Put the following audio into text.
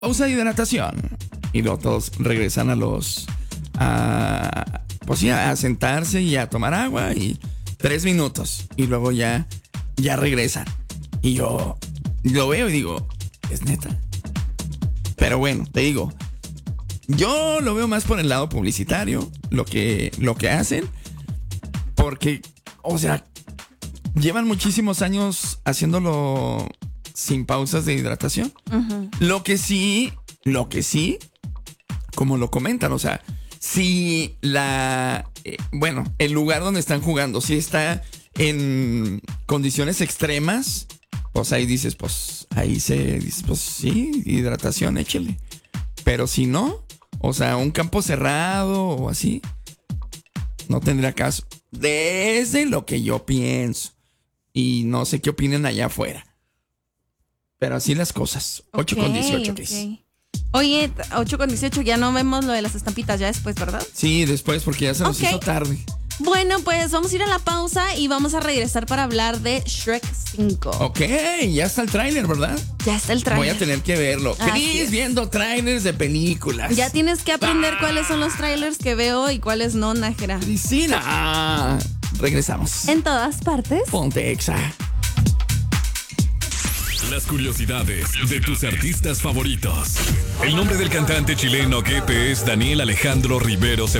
pausa de hidratación. Y luego todos regresan pues sí, a sentarse y a tomar agua y 3 minutos. Y luego ya regresan. Y yo lo veo y digo, es neta. Pero bueno, te digo, yo lo veo más por el lado publicitario, lo que hacen. Porque, o sea, llevan muchísimos años haciéndolo sin pausas de hidratación. Uh-huh. Lo que sí, como lo comentan, o sea, si el lugar donde están jugando, si está en condiciones extremas, pues ahí dices, pues sí, hidratación, échele. Pero si no, o sea, un campo cerrado o así, no tendría caso. Desde lo que yo pienso. Y no sé qué opinen allá afuera. Pero así las cosas. 8:18, okay. Oye, 8:18, ya no vemos lo de las estampitas ya después, ¿verdad? Sí, después, porque ya se nos hizo tarde. Bueno, pues vamos a ir a la pausa y vamos a regresar para hablar de Shrek 5. Ok, ya está el tráiler, ¿verdad? Ya está el tráiler. Voy a tener que verlo. Cris viendo tráilers de películas. Ya tienes que aprender cuáles son los tráilers que veo y cuáles no, Nájera. Cristina. Regresamos. En todas partes. Ponte Exa. Las curiosidades de tus artistas favoritos. El nombre del cantante chileno Gepe es Daniel Alejandro Rivero Cepeda.